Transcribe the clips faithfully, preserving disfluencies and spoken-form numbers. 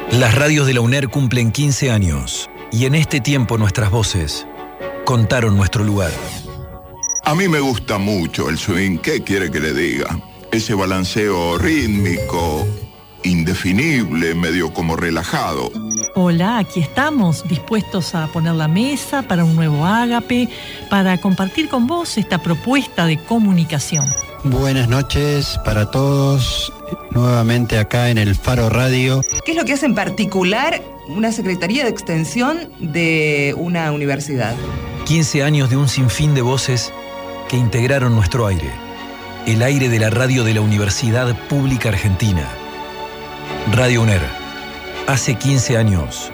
Las radios de la U N E R cumplen quince años y en este tiempo nuestras voces contaron nuestro lugar. A mí me gusta mucho el swing, ¿qué quiere que le diga? Ese balanceo rítmico, indefinible, medio como relajado. Hola, aquí estamos, dispuestos a poner la mesa para un nuevo Ágape, para compartir con vos esta propuesta de comunicación. Buenas noches para todos, nuevamente acá en el Faro Radio. ¿Qué es lo que hace en particular una Secretaría de Extensión de una universidad? quince años de un sinfín de voces que integraron nuestro aire, el aire de la radio de la Universidad Pública Argentina. Radio U N E R, hace quince años.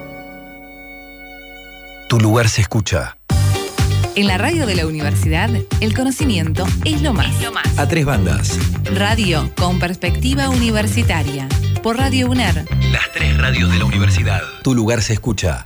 Tu lugar se escucha. En la radio de la universidad, el conocimiento es lo más. Es lo más. A tres bandas. Radio con perspectiva universitaria. Por Radio U N E R. Las tres radios de la universidad. Tu lugar se escucha.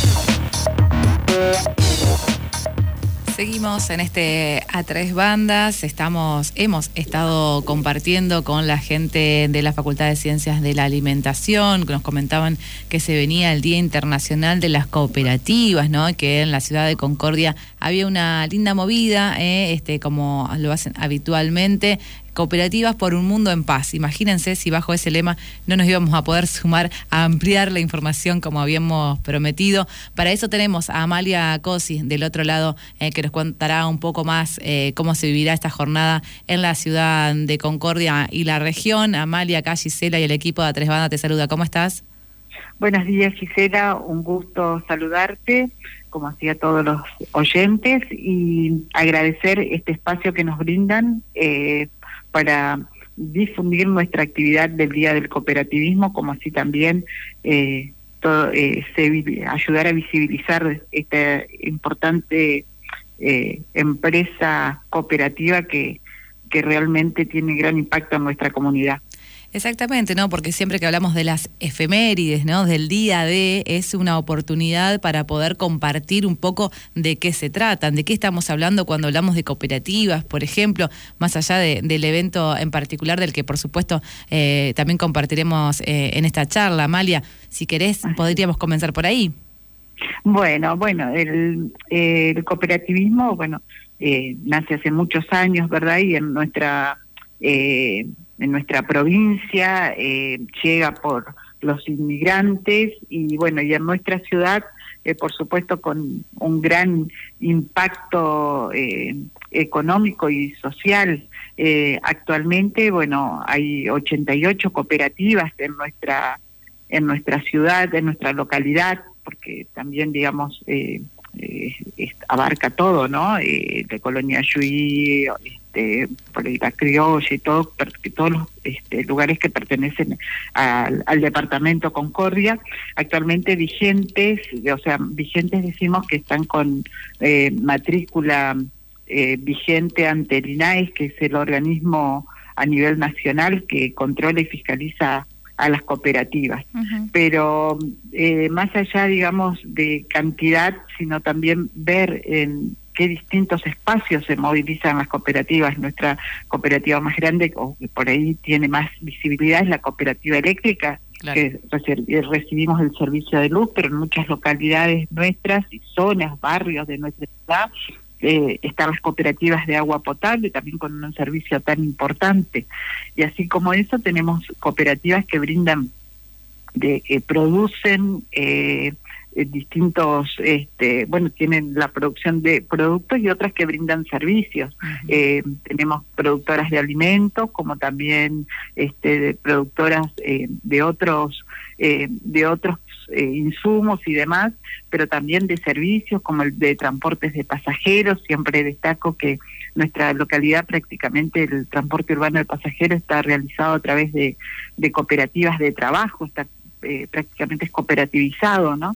Seguimos en este A Tres Bandas, estamos, hemos estado compartiendo con la gente de la Facultad de Ciencias de la Alimentación, que nos comentaban que se venía el Día Internacional de las Cooperativas, ¿no? Que en la ciudad de Concordia había una linda movida, eh, este, como lo hacen habitualmente. Cooperativas por un mundo en paz. Imagínense si bajo ese lema no nos íbamos a poder sumar a ampliar la información como habíamos prometido. Para eso tenemos a Amalia Cosi del otro lado, eh, que nos contará un poco más eh, cómo se vivirá esta jornada en la ciudad de Concordia y la región. Amalia, acá Gisela y el equipo de A Tres Bandas te saluda. ¿Cómo estás? Buenos días, Gisela. Un gusto saludarte, como hacía todos los oyentes, y agradecer este espacio que nos brindan eh, para difundir nuestra actividad del Día del Cooperativismo, como así también eh, todo, eh, se, ayudar a visibilizar esta importante eh, empresa cooperativa que, que realmente tiene gran impacto en nuestra comunidad. Exactamente, ¿no? Porque siempre que hablamos de las efemérides, ¿no? Del día de, es una oportunidad para poder compartir un poco de qué se tratan, de qué estamos hablando cuando hablamos de cooperativas, por ejemplo, más allá de, del evento en particular, del que por supuesto eh, también compartiremos eh, en esta charla. Amalia, si querés, podríamos comenzar por ahí. Bueno, bueno, el, el cooperativismo, bueno, eh, nace hace muchos años, ¿verdad? Y en nuestra... Eh, en nuestra provincia, eh, llega por los inmigrantes y bueno, y en nuestra ciudad, eh, por supuesto, con un gran impacto eh, económico y social. Eh, actualmente, bueno, hay ochenta y ocho cooperativas en nuestra en nuestra ciudad, en nuestra localidad, porque también, digamos, eh, eh, abarca todo, ¿no? Eh, la colonia Yuí, este, por la criolla y todo, todos los este, lugares que pertenecen al, al departamento Concordia, actualmente vigentes, o sea, vigentes decimos que están con eh, matrícula eh, vigente ante el INAES, que es el organismo a nivel nacional que controla y fiscaliza a las cooperativas. Uh-huh. Pero eh, más allá, digamos, de cantidad, sino también ver en qué distintos espacios se movilizan las cooperativas. Nuestra cooperativa más grande, o que por ahí tiene más visibilidad, es la cooperativa eléctrica, claro, que reci- recibimos el servicio de luz, pero en muchas localidades nuestras y zonas, barrios de nuestra ciudad, Eh, están las cooperativas de agua potable, también con un servicio tan importante. Y así como eso, tenemos cooperativas que brindan, de que producen eh, distintos, este, bueno, tienen la producción de productos y otras que brindan servicios. Uh-huh. Eh, tenemos productoras de alimentos, como también este, de productoras eh, de otros, eh, de otros Eh, insumos y demás, pero también de servicios como el de transportes de pasajeros. Siempre destaco que nuestra localidad, prácticamente el transporte urbano de pasajeros está realizado a través de, de cooperativas de trabajo, está eh, prácticamente es cooperativizado, ¿no?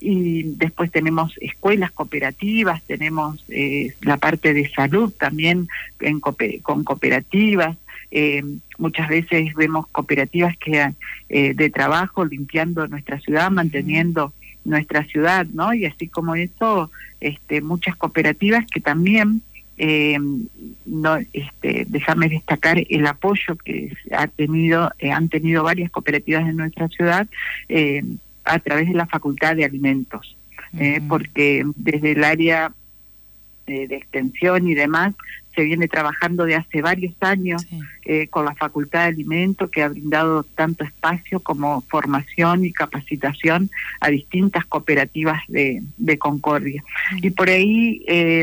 Y después tenemos escuelas cooperativas, tenemos eh, la parte de salud también en cooper- con cooperativas. Eh, muchas veces vemos cooperativas que eh, de trabajo limpiando nuestra ciudad, manteniendo nuestra ciudad, ¿no? Y así como eso, este, muchas cooperativas que también eh, no, este, déjame destacar el apoyo que ha tenido, eh, han tenido varias cooperativas en nuestra ciudad eh, a través de la Facultad de Alimentos, eh, uh-huh. porque desde el área eh, de extensión y demás se viene trabajando de hace varios años sí. eh, con la Facultad de Alimentos, que ha brindado tanto espacio como formación y capacitación a distintas cooperativas de, de Concordia. Uh-huh. Y por ahí eh,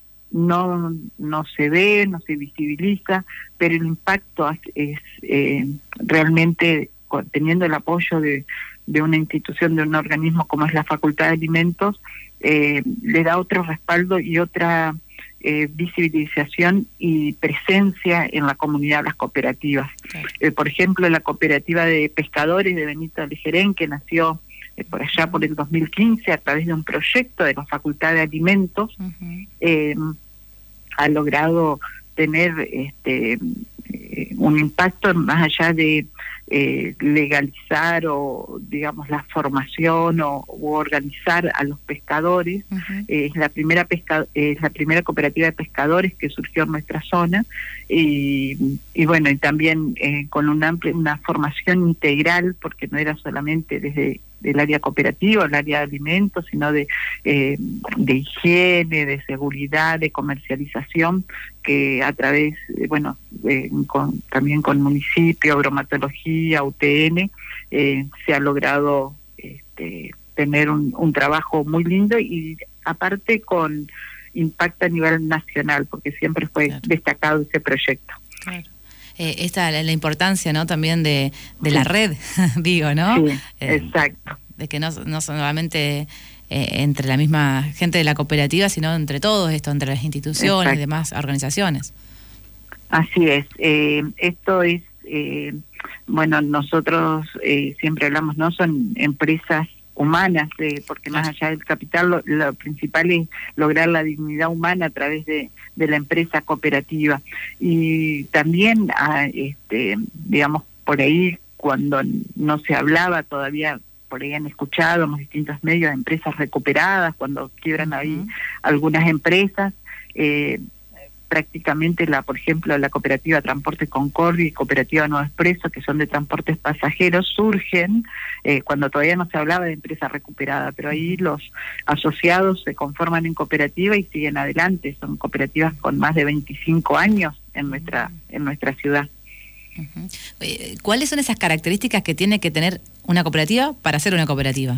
no, no se ve, no se visibiliza, pero el impacto es, es eh, realmente, teniendo el apoyo de, de una institución, de un organismo como es la Facultad de Alimentos, eh, le da otro respaldo y otra eh, visibilización y presencia en la comunidad de las cooperativas. Claro. Eh, por ejemplo, la cooperativa de pescadores de Benito Lejerén, que nació eh, por allá por el dos mil quince a través de un proyecto de la Facultad de Alimentos, uh-huh. eh, ha logrado tener este eh, un impacto más allá de eh, legalizar o digamos la formación o, o organizar a los pescadores. Uh-huh. eh, es la primera pesca eh, es la primera cooperativa de pescadores que surgió en nuestra zona y, y bueno, y también eh, con una amplia una formación integral, porque no era solamente desde del área cooperativa, el área de alimentos, sino de eh, de higiene, de seguridad, de comercialización, que a través, eh, bueno, eh, con, también con municipio, bromatología, U T N, eh, se ha logrado este, tener un, un trabajo muy lindo y aparte con impacto a nivel nacional, porque siempre fue claro. destacado ese proyecto. Claro. Eh, esta la, la importancia, ¿no? También de, de sí. la red, digo, ¿no? Sí, eh, exacto. De que no, no solamente eh, entre la misma gente de la cooperativa, sino entre todos esto, entre las instituciones exacto. y demás organizaciones. Así es. Eh, esto es, eh, bueno, nosotros eh, siempre hablamos, ¿no? Son empresas humanas, eh, porque más allá del capital, lo, lo principal es lograr la dignidad humana a través de, de la empresa cooperativa. Y también, a, este, digamos, por ahí, cuando no se hablaba todavía, por ahí han escuchado en los distintos medios de empresas recuperadas, cuando quiebran uh-huh. ahí algunas empresas, eh, prácticamente la, por ejemplo, la cooperativa Transporte Concordia y cooperativa Nuevo Expreso, que son de transportes pasajeros, surgen eh, cuando todavía no se hablaba de empresa recuperada, pero ahí los asociados se conforman en cooperativa y siguen adelante. Son cooperativas con más de veinticinco años en nuestra en nuestra ciudad. Uh-huh. ¿Cuáles son esas características que tiene que tener una cooperativa para ser una cooperativa?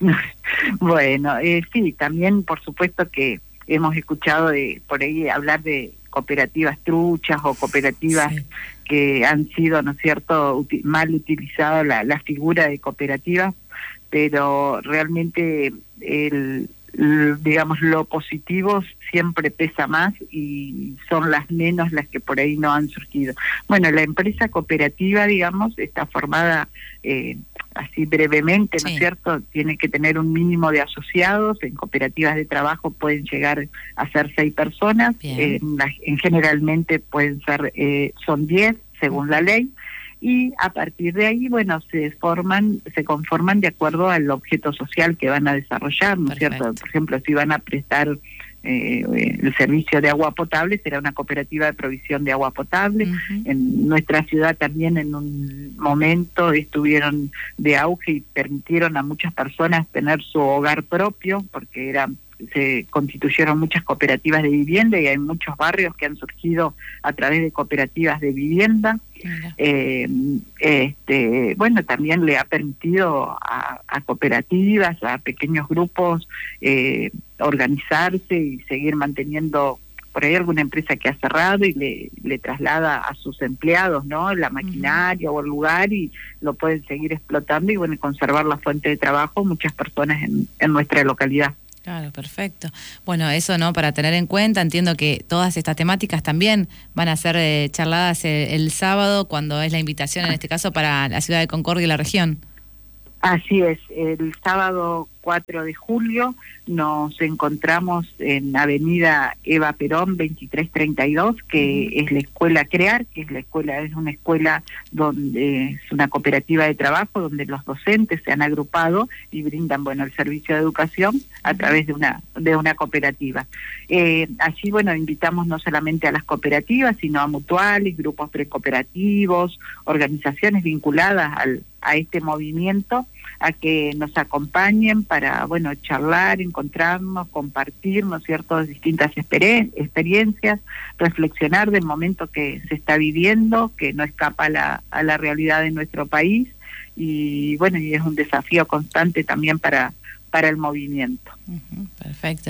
Bueno, eh, sí, también por supuesto que hemos escuchado de por ahí hablar de cooperativas truchas o cooperativas sí. que han sido, ¿no es cierto?, uti- mal utilizada la, la figura de cooperativa, pero realmente el, el, digamos, lo positivo siempre pesa más y son las menos las que por ahí no han surgido. Bueno, la empresa cooperativa, digamos, está formada eh, así brevemente, ¿no es sí. cierto? Tiene que tener un mínimo de asociados. En cooperativas de trabajo pueden llegar a ser seis personas. Eh, en, la, en generalmente pueden ser, eh, son diez según la ley. Y a partir de ahí, bueno, se forman, se conforman de acuerdo al objeto social que van a desarrollar, ¿no es cierto? Por ejemplo, si van a prestar eh, el servicio de agua potable, será una cooperativa de provisión de agua potable. Uh-huh. En nuestra ciudad también en un momento estuvieron de auge y permitieron a muchas personas tener su hogar propio, porque era se constituyeron muchas cooperativas de vivienda y hay muchos barrios que han surgido a través de cooperativas de vivienda. Eh, este, bueno, también le ha permitido a, a cooperativas, a pequeños grupos eh, organizarse y seguir manteniendo. Por ahí alguna empresa que ha cerrado y le, le traslada a sus empleados, ¿no?, la maquinaria uh-huh. o el lugar, y lo pueden seguir explotando y bueno, conservar la fuente de trabajo muchas personas en, en nuestra localidad. Claro, perfecto. Bueno, eso, ¿no?, para tener en cuenta. Entiendo que todas estas temáticas también van a ser eh, charladas el, el sábado, cuando es la invitación, en este caso, para la ciudad de Concordia y la región. Así es, el sábado cuatro de julio. Nos encontramos en Avenida Eva Perón veintitrés treinta y dos, que es la escuela CREAR, que es la escuela, es una escuela donde es una cooperativa de trabajo, donde los docentes se han agrupado y brindan, bueno, el servicio de educación a través de una, de una cooperativa. Eh, allí, bueno, invitamos no solamente a las cooperativas, sino a mutuales, grupos precooperativos, organizaciones vinculadas al, a este movimiento, a que nos acompañen para, bueno, charlar, encontrarnos, compartir, ¿no es cierto?, distintas exper- experiencias, reflexionar del momento que se está viviendo, que no escapa a la, a la realidad de nuestro país, y bueno, y es un desafío constante también para para el movimiento. Uh-huh, perfecto.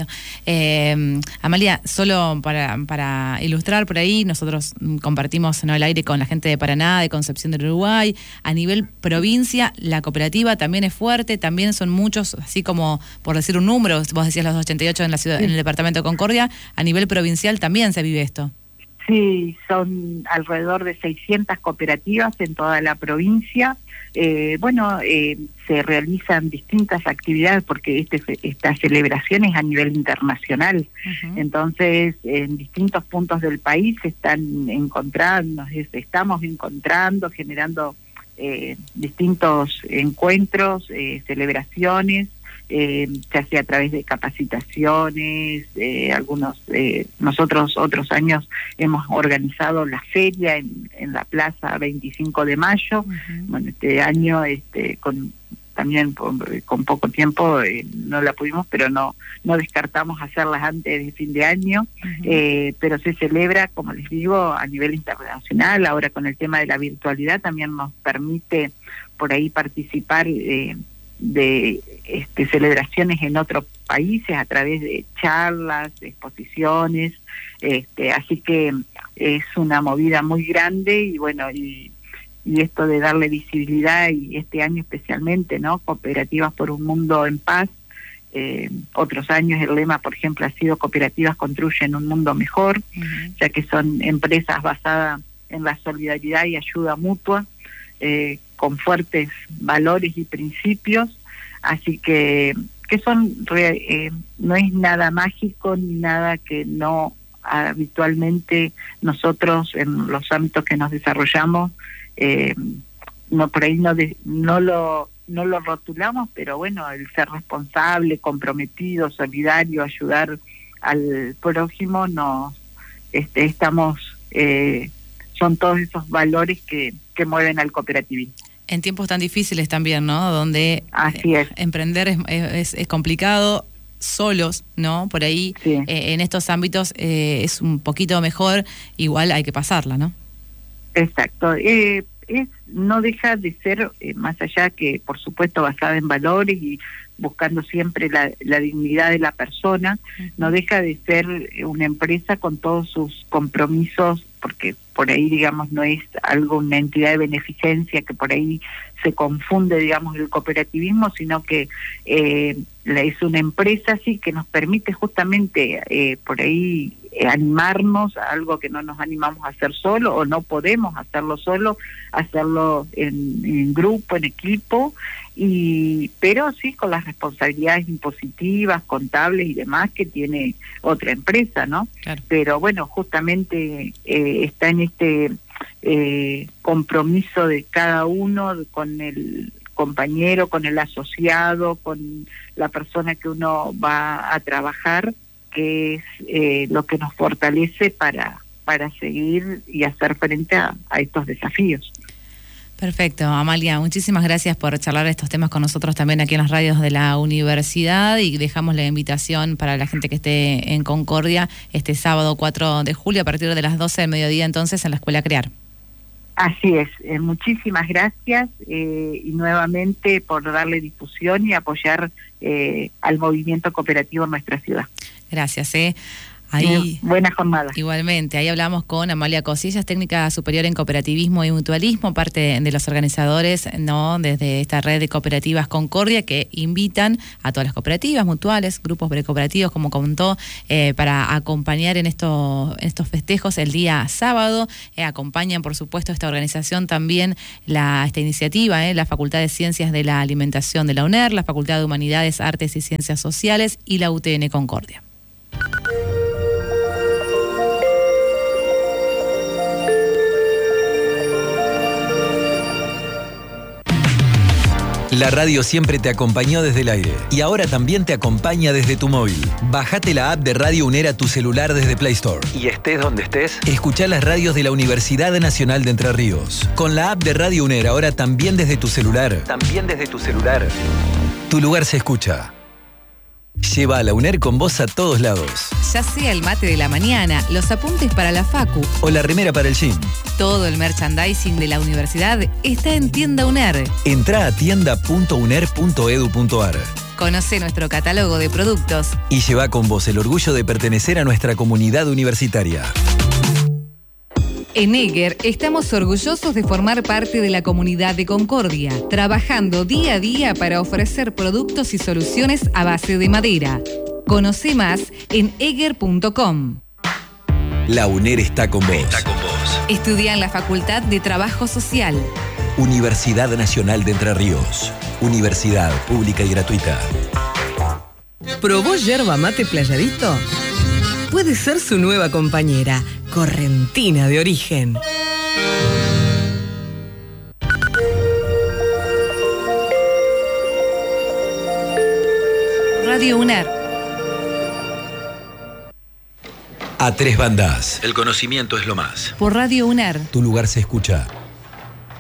Eh, Amalia, solo para, para ilustrar por ahí, nosotros compartimos, ¿no?, el aire con la gente de Paraná, de Concepción del Uruguay. A nivel provincia, la cooperativa también es fuerte, también son muchos, así como, por decir un número, vos decías los ochenta y ocho en la ciudad, sí, en el departamento de Concordia, a nivel provincial también se vive esto. Sí, son alrededor de seiscientas cooperativas en toda la provincia. Eh, bueno, eh, se realizan distintas actividades porque este, esta celebración es a nivel internacional. Uh-huh. Entonces, en distintos puntos del país se están encontrando, estamos encontrando, generando eh, distintos encuentros, eh, celebraciones. Eh, se hace a través de capacitaciones, eh, algunos, eh, nosotros otros años hemos organizado la feria en, en la plaza veinticinco de mayo. Uh-huh. Bueno, este año este con también con, con poco tiempo eh, no la pudimos, pero no no descartamos hacerlas antes de fin de año. Uh-huh. eh, pero se celebra, como les digo, a nivel internacional. Ahora con el tema de la virtualidad también nos permite por ahí participar eh, de este, celebraciones en otros países a través de charlas, exposiciones, este, así que es una movida muy grande y bueno, y, y esto de darle visibilidad, y este año especialmente, ¿no?, Cooperativas por un Mundo en Paz. Eh, otros años el lema, por ejemplo, ha sido Cooperativas construyen un mundo mejor, uh-huh, ya que son empresas basadas en la solidaridad y ayuda mutua, eh, con fuertes valores y principios, así que que son eh, no es nada mágico ni nada que no habitualmente nosotros en los ámbitos que nos desarrollamos eh, no por ahí no de, no lo no lo rotulamos, pero bueno, el ser responsable, comprometido, solidario, ayudar al prójimo, nos este, estamos eh, son todos esos valores que, que mueven al cooperativismo. En tiempos tan difíciles también, ¿no?, donde Así es. Eh, emprender es, es, es complicado, solos, ¿no? Por ahí, sí, eh, en estos ámbitos eh, es un poquito mejor, igual hay que pasarla, ¿no? Exacto. Eh, es no deja de ser, eh, más allá que, por supuesto, basada en valores y buscando siempre la, la dignidad de la persona, uh-huh, no deja de ser una empresa con todos sus compromisos, porque por ahí, digamos, no es algo, una entidad de beneficencia que por ahí se confunde, digamos, el cooperativismo, sino que eh, es una empresa, sí, que nos permite justamente eh, por ahí eh, animarnos a algo que no nos animamos a hacer solo, o no podemos hacerlo solo, hacerlo en, en grupo, en equipo, y pero sí con las responsabilidades impositivas, contables y demás que tiene otra empresa, ¿no? Claro. Pero bueno, justamente eh, está en este eh, compromiso de cada uno con el compañero, con el asociado, con la persona que uno va a trabajar, que es eh, lo que nos fortalece para para seguir y hacer frente a, a estos desafíos. Perfecto, Amalia, muchísimas gracias por charlar estos temas con nosotros también aquí en las radios de la universidad, y dejamos la invitación para la gente que esté en Concordia este sábado cuatro de julio a partir de las doce del mediodía, entonces en la Escuela CREAR. Así es, eh, muchísimas gracias eh, y nuevamente por darle difusión y apoyar eh, al movimiento cooperativo en nuestra ciudad. Gracias. Eh. Ahí, buena jornada. Igualmente, ahí hablamos con Amalia Cosillas, técnica superior en cooperativismo y mutualismo, parte de los organizadores, ¿no?, desde esta red de cooperativas Concordia, que invitan a todas las cooperativas, mutuales, grupos precooperativos, como contó, eh, para acompañar en estos, en estos festejos el día sábado. Eh, acompañan, por supuesto, esta organización también, la, esta iniciativa, eh, la Facultad de Ciencias de la Alimentación de la UNER, la Facultad de Humanidades, Artes y Ciencias Sociales y la U T N Concordia. La radio siempre te acompañó desde el aire y ahora también te acompaña desde tu móvil. Bájate la app de Radio UNER a tu celular desde Play Store. Y estés donde estés, escuchá las radios de la Universidad Nacional de Entre Ríos. Con la app de Radio UNER ahora también desde tu celular. También desde tu celular. Tu lugar se escucha. Lleva a la UNER con vos a todos lados. Ya sea el mate de la mañana, los apuntes para la facu o la remera para el gym. Todo el merchandising de la universidad está en Tienda UNER. Entrá a tienda punto uner punto edu punto ar. Conoce nuestro catálogo de productos y lleva con vos el orgullo de pertenecer a nuestra comunidad universitaria. En Eger estamos orgullosos de formar parte de la comunidad de Concordia, trabajando día a día para ofrecer productos y soluciones a base de madera. Conoce más en eger punto com. La UNER está con vos. Está con vos. Estudia en la Facultad de Trabajo Social. Universidad Nacional de Entre Ríos. Universidad pública y gratuita. ¿Probó yerba mate Playadito? Puede ser su nueva compañera, correntina de origen. Radio UNER. A tres bandas. El conocimiento es lo más. Por Radio UNER. Tu lugar se escucha.